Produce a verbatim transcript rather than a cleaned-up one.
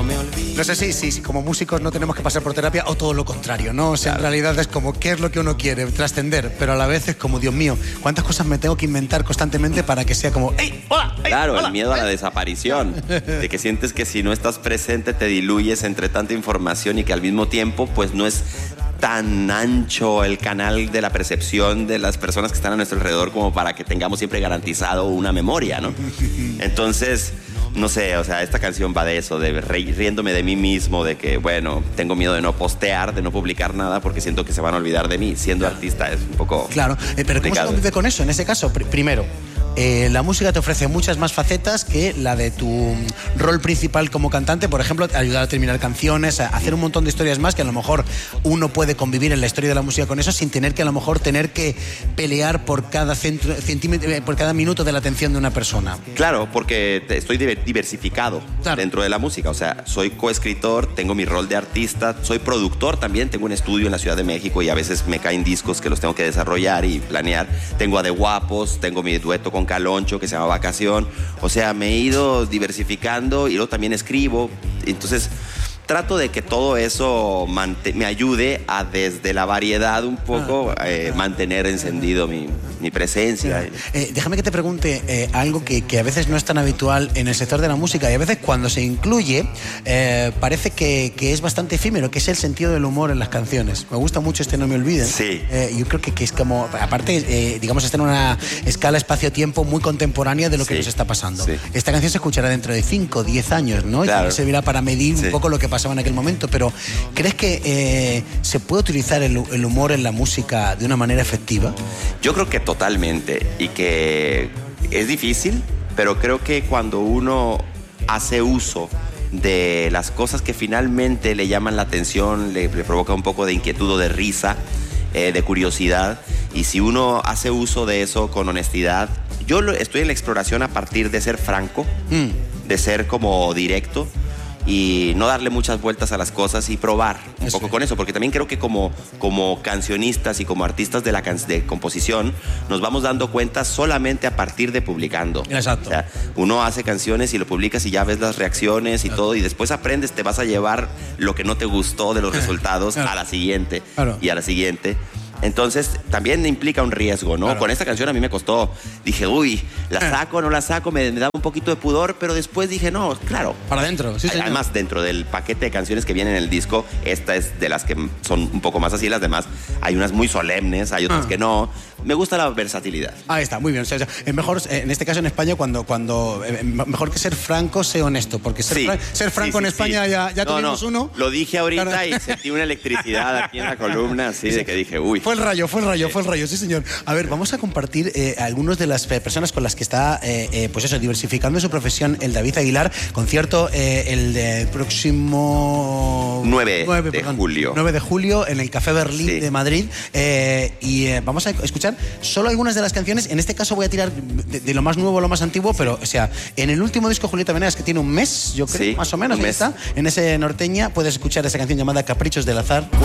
no me olvides. No sé si, si, si como músicos no tenemos que pasar por terapia o todo lo contrario, ¿no? O sea, claro. En realidad es como qué es lo que uno quiere, trascender, pero a la vez es como, Dios mío, ¿cuántas cosas me tengo que inventar constantemente para que sea como, ¡ey, hola! Ey, claro, hola, el miedo ey! a la desaparición, de que sientes que si no estás presente te diluyes entre tanta información y que al mismo tiempo pues no es tan ancho el canal de la percepción de las personas que están a nuestro alrededor como para que tengamos siempre garantizado una memoria, ¿no? Entonces, no sé, o sea, esta canción va de eso, de riéndome de mí mismo, de que, bueno, tengo miedo de no postear, de no publicar nada porque siento que se van a olvidar de mí. Siendo artista es un poco Claro, eh, pero ¿cómo se convive con eso en ese caso? Pr- primero, Eh, la música te ofrece muchas más facetas que la de tu rol principal como cantante, por ejemplo, ayudar a terminar canciones, a hacer un montón de historias más que a lo mejor uno puede convivir en la historia de la música con eso sin tener que a lo mejor tener que pelear por cada centro, centímetro, por cada minuto de la atención de una persona. Claro, porque estoy diversificado claro. dentro de la música, o sea, soy coescritor, tengo mi rol de artista, soy productor también, tengo un estudio en la Ciudad de México y a veces me caen discos que los tengo que desarrollar y planear, tengo a De Guapos, tengo mi dueto con Caloncho que se llama Vacación, o sea, me he ido diversificando y luego también escribo, entonces trato de que todo eso me ayude a desde la variedad un poco ah, eh, mantener encendido mi, mi presencia. Eh, déjame que te pregunte eh, algo que, que a veces no es tan habitual en el sector de la música y a veces cuando se incluye eh, parece que, que es bastante efímero, que es el sentido del humor en las canciones. Me gusta mucho este No me olviden. Sí. Eh, yo creo que, que es como, aparte, eh, digamos, está en una escala espacio-tiempo muy contemporánea de lo que sí, nos está pasando. Sí. Esta canción se escuchará dentro de cinco, diez años, ¿no? Claro. Y servirá para medir sí. un poco lo que pasaba en aquel momento, pero ¿crees que eh, se puede utilizar el, el humor en la música de una manera efectiva? Yo creo que totalmente, y que es difícil, pero creo que cuando uno hace uso de las cosas que finalmente le llaman la atención, le, le provoca un poco de inquietud o de risa, eh, de curiosidad, y si uno hace uso de eso con honestidad, yo lo, estoy en la exploración a partir de ser franco, mm. de ser como directo, y no darle muchas vueltas a las cosas y probar un eso. poco con eso, porque también creo que como, como cancionistas y como artistas de la can de composición nos vamos dando cuenta solamente a partir de publicando. Exacto. O sea, uno hace canciones y lo publicas y ya ves las reacciones y claro. todo, y después aprendes, te vas a llevar lo que no te gustó de los resultados claro. a la siguiente claro. y a la siguiente. Entonces, también implica un riesgo, ¿no? Claro. Con esta canción a mí me costó. Dije, uy, ¿la saco o no la saco? Me, me daba un poquito de pudor, pero después dije, no, claro. Para adentro, sí, señor. Además, dentro del paquete de canciones que vienen en el disco, esta es de las que son un poco más así. Las demás, hay unas muy solemnes, hay otras ah. que no. Me gusta la versatilidad. Ahí está, muy bien. O sea, es mejor, en este caso en España, cuando, cuando mejor que ser franco, sé honesto. Porque ser, sí. fra ser franco sí, sí, en España sí. ya, ya no, tuvimos no. uno. Lo dije ahorita claro. y sentí una electricidad aquí en la columna, así sí. de que dije, uy. Fue el rayo, fue el rayo. Fue el rayo, sí señor. A ver, vamos a compartir eh, algunos de las personas con las que está, eh, eh, pues eso, diversificando su profesión el David Aguilar. Concierto eh, el de próximo... nueve de julio. nueve de julio en el Café Berlín sí. de Madrid. Eh, y eh, vamos a escuchar solo algunas de las canciones. En este caso voy a tirar de, de lo más nuevo a lo más antiguo, pero, o sea, en el último disco Julieta Venegas, que tiene un mes, yo creo, sí, más o menos, un mes. Está, en ese Norteña, puedes escuchar esa canción llamada Caprichos del Azar.